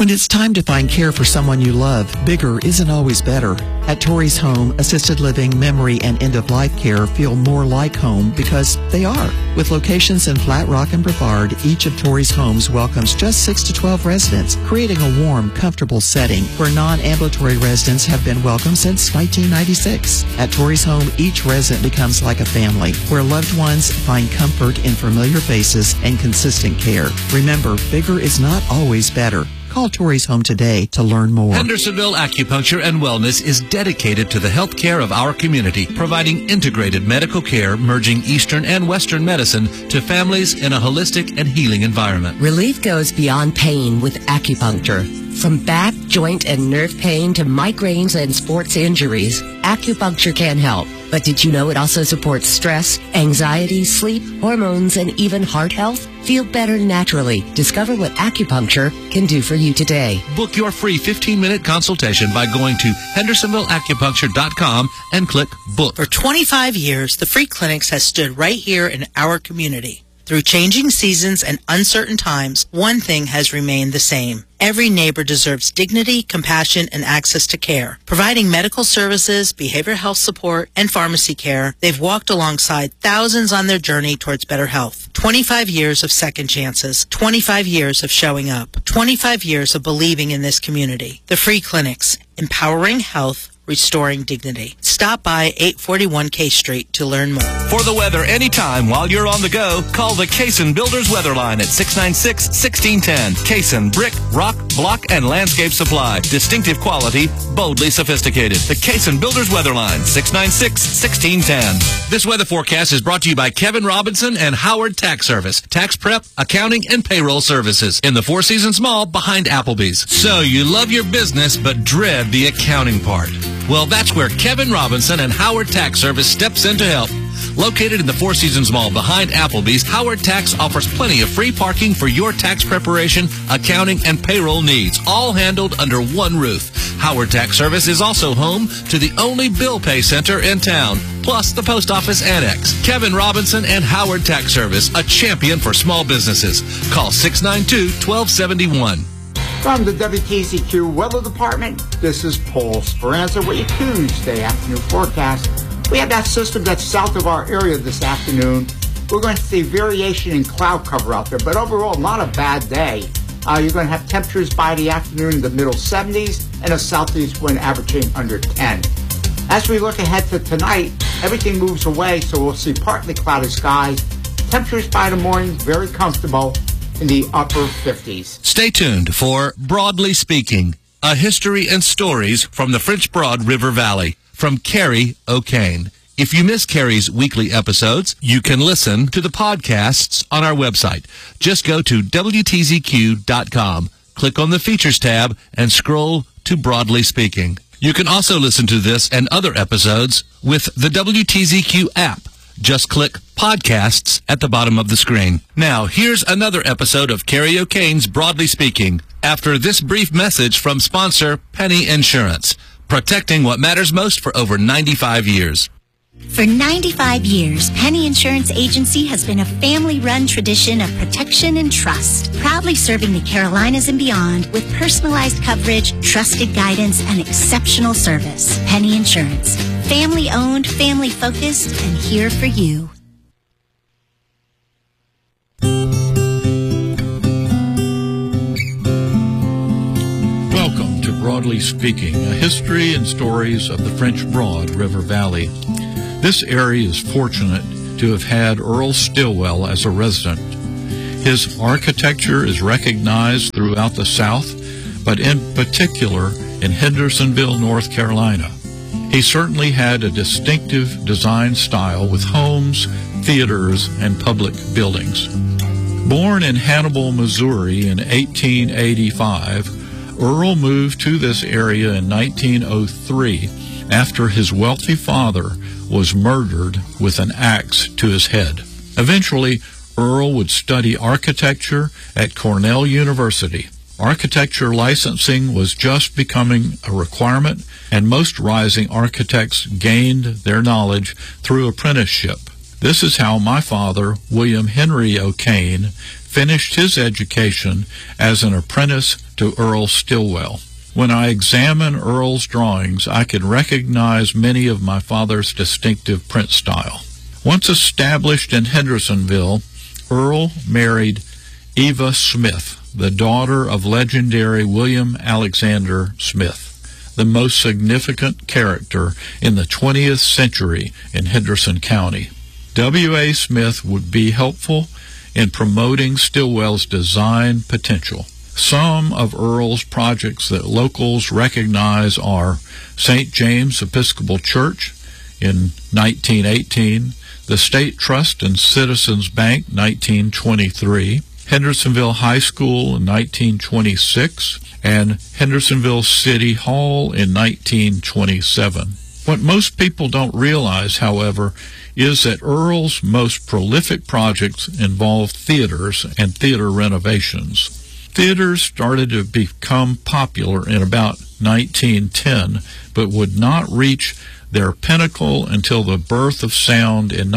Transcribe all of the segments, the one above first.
When it's time to find care for someone you love, bigger isn't always better. At Torrey's Home, assisted living, memory, and end-of-life care feel more like home because they are. With locations in Flat Rock and Brevard, each of Torrey's homes welcomes just 6 to 12 residents, creating a warm, comfortable setting where non-ambulatory residents have been welcome since 1996. At Torrey's Home, each resident becomes like a family, where loved ones find comfort in familiar faces and consistent care. Remember, bigger is not always better. Call Torrey's Home today to learn more. Hendersonville Acupuncture and Wellness is dedicated to the health care of our community, providing integrated medical care merging Eastern and Western medicine to families in a holistic and healing environment. Relief goes beyond pain with acupuncture. From back, joint, and nerve pain to migraines and sports injuries, acupuncture can help. But did you know it also supports stress, anxiety, sleep, hormones, and even heart health? Feel better naturally. Discover what acupuncture can do for you today. Book your free 15-minute consultation by going to HendersonvilleAcupuncture.com and click Book. For 25 years, the Free Clinics has stood right here in our community. Through changing seasons and uncertain times, one thing has remained the same. Every neighbor deserves dignity, compassion, and access to care. Providing medical services, behavioral health support, and pharmacy care, they've walked alongside thousands on their journey towards better health. 25 years of second chances. 25 years of showing up. 25 years of believing in this community. The Free Clinics, empowering health, restoring dignity. Stop by 841 K Street to learn more. For the weather anytime while you're on the go, call the Cason Builders Weather Line at 696-1610. Cason Brick, Rock, Block, and Landscape Supply. Distinctive quality, boldly sophisticated. The Cason Builders Weather Line, 696-1610. This weather forecast is brought to you by Kevin Robinson and Howard Tax Service. Tax prep, accounting, and payroll services. In the Four Seasons Mall behind Applebee's. So you love your business but dread the accounting part. Well, that's where Kevin Robinson and Howard Tax Service steps in to help. Located in the Four Seasons Mall behind Applebee's, Howard Tax offers plenty of free parking for your tax preparation, accounting, and payroll needs, all handled under one roof. Howard Tax Service is also home to the only bill pay center in town, plus the post office annex. Kevin Robinson and Howard Tax Service, a champion for small businesses. Call 692-1271. From the WTZQ Weather Department, this is Paul Speranza with your Tuesday afternoon forecast. We have that system that's south of our area this afternoon. We're going to see variation in cloud cover out there, but overall, not a bad day. You're going to have temperatures by the afternoon in the middle 70s and a southeast wind averaging under 10. As we look ahead to tonight, everything moves away, so we'll see partly cloudy skies. Temperatures by the morning, very comfortable in the upper 50s. Stay tuned for Broadly Speaking, a history and stories from the French Broad River Valley, from Carrie O'Kane. If you miss Carrie's weekly episodes, you can listen to the podcasts on our website. Just go to WTZQ.com, click on the Features tab, and scroll to Broadly Speaking. You can also listen to this and other episodes with the WTZQ app. Just click Podcasts at the bottom of the screen. Now, here's another episode of Carrie O'Kane's Broadly Speaking, after this brief message from sponsor Penny Insurance, protecting what matters most for over 95 years. For 95 years, Penny Insurance Agency has been a family-run tradition of protection and trust, proudly serving the Carolinas and beyond with personalized coverage, trusted guidance, and exceptional service. Penny Insurance, family-owned, family-focused, and here for you. Welcome to Broadly Speaking, a history and stories of the French Broad River Valley. This area is fortunate to have had Earl Stillwell as a resident. His architecture is recognized throughout the South, but in particular in Hendersonville, North Carolina. He certainly had a distinctive design style with homes, theaters, and public buildings. Born in Hannibal, Missouri in 1885, Earl moved to this area in 1903 after his wealthy father was murdered with an axe to his head. Eventually, Earl would study architecture at Cornell University. Architecture licensing was just becoming a requirement, and most rising architects gained their knowledge through apprenticeship. This is how my father, William Henry O'Kane, finished his education as an apprentice to Earl Stillwell. When I examine Earl's drawings, I can recognize many of my father's distinctive print style. Once established in Hendersonville, Earl married Eva Smith, the daughter of legendary William Alexander Smith, the most significant character in the 20th century in Henderson County. W.A. Smith would be helpful in promoting Stillwell's design potential. Some of Earl's projects that locals recognize are St. James Episcopal Church in 1918, the State Trust and Citizens Bank 1923, Hendersonville High School in 1926, and Hendersonville City Hall in 1927. What most people don't realize, however, is that Earl's most prolific projects involve theaters and theater renovations. Theaters started to become popular in about 1910, but would not reach their pinnacle until the birth of sound in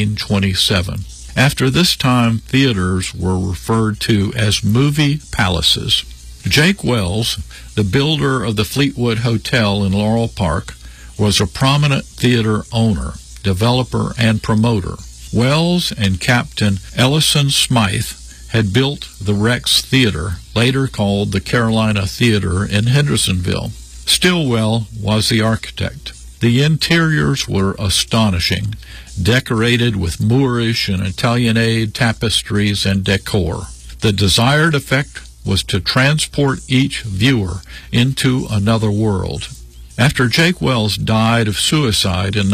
1927. After this time, theaters were referred to as movie palaces. Jake Wells, the builder of the Fleetwood Hotel in Laurel Park, was a prominent theater owner, developer, and promoter. Wells and Captain Ellison Smythe had built the Rex Theater, later called the Carolina Theater in Hendersonville. Stillwell was the architect. The interiors were astonishing, decorated with Moorish and Italianate tapestries and decor. The desired effect was to transport each viewer into another world. After Jake Wells died of suicide in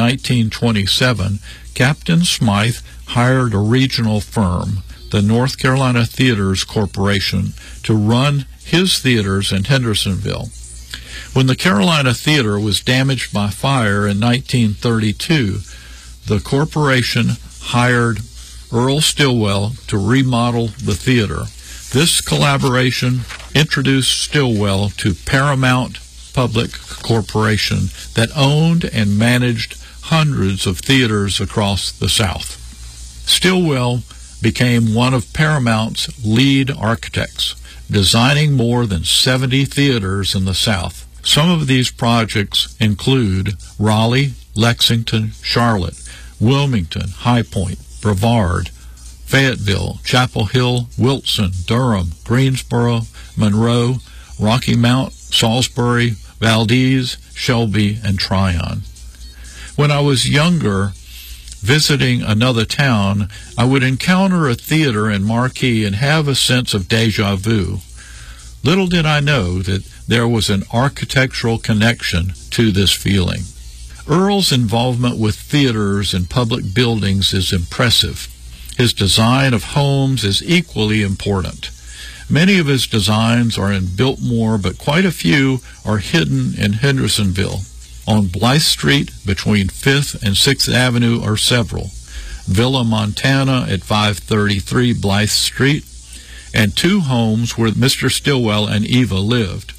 1927, Captain Smythe hired a regional firm, the North Carolina Theaters Corporation, to run his theaters in Hendersonville. When the Carolina Theater was damaged by fire in 1932, the corporation hired Earl Stillwell to remodel the theater. This collaboration introduced Stillwell to Paramount Public Corporation that owned and managed hundreds of theaters across the South. Stillwell became one of Paramount's lead architects, designing more than 70 theaters in the South. Some of these projects include Raleigh, Lexington, Charlotte, Wilmington, High Point, Brevard, Fayetteville, Chapel Hill, Wilson, Durham, Greensboro, Monroe, Rocky Mount, Salisbury, Valdez, Shelby, and Tryon. When I was younger, visiting another town, I would encounter a theater and marquee and have a sense of déjà vu. Little did I know that there was an architectural connection to this feeling. Earl's involvement with theaters and public buildings is impressive. His design of homes is equally important. Many of his designs are in Biltmore, but quite a few are hidden in Hendersonville. On Blythe Street, between 5th and 6th Avenue, are several. Villa Montana at 533 Blythe Street, and two homes where Mr. Stillwell and Eva lived,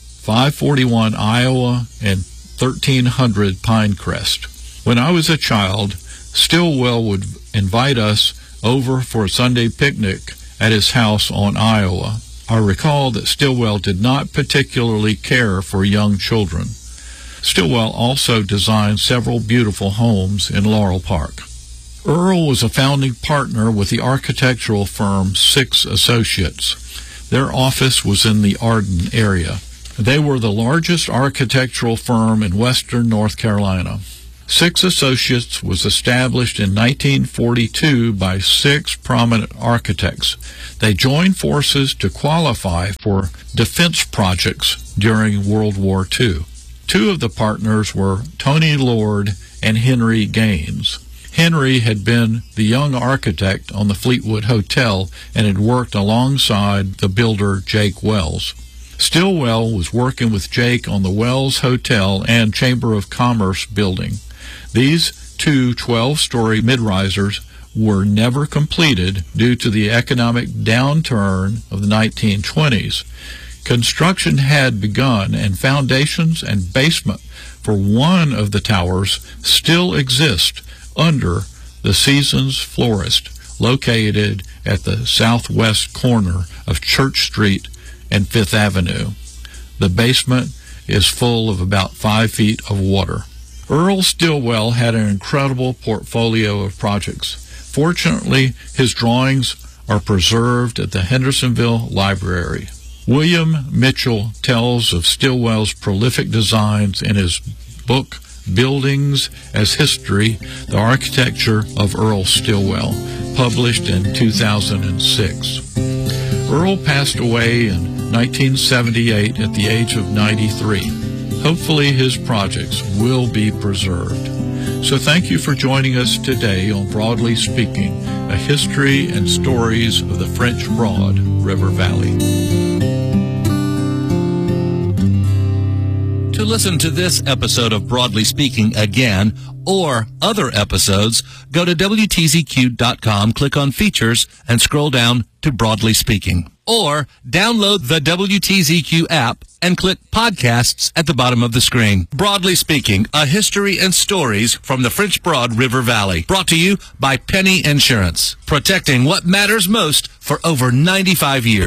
541 Iowa and 1300 Pinecrest. When I was a child, Stillwell would invite us over for a Sunday picnic at his house on Iowa. I recall that Stillwell did not particularly care for young children. Stillwell also designed several beautiful homes in Laurel Park. Earl was a founding partner with the architectural firm Six Associates. Their office was in the Arden area. They were the largest architectural firm in western North Carolina. Six Associates was established in 1942 by six prominent architects. They joined forces to qualify for defense projects during World War II. Two of the partners were Tony Lord and Henry Gaines. Henry had been the young architect on the Fleetwood Hotel and had worked alongside the builder Jake Wells. Stillwell was working with Jake on the Wells Hotel and Chamber of Commerce building. These two 12-story mid-risers were never completed due to the economic downturn of the 1920s. Construction had begun, and foundations and basement for one of the towers still exist under the Seasons Florist located at the southwest corner of Church Street and Fifth Avenue. The basement is full of about 5 feet of water. Earl Stillwell had an incredible portfolio of projects. Fortunately, his drawings are preserved at the Hendersonville Library. William Mitchell tells of Stillwell's prolific designs in his book, Buildings as History, The Architecture of Earl Stillwell, published in 2006. Earl passed away in 1978 at the age of 93. Hopefully his projects will be preserved. So thank you for joining us today on Broadly Speaking, a history and stories of the French Broad River Valley. To listen to this episode of Broadly Speaking again, or other episodes, go to WTZQ.com, click on Features, and scroll down to Broadly Speaking. Or download the WTZQ app and click Podcasts at the bottom of the screen. Broadly Speaking, a history and stories from the French Broad River Valley. Brought to you by Penny Insurance, protecting what matters most for over 95 years.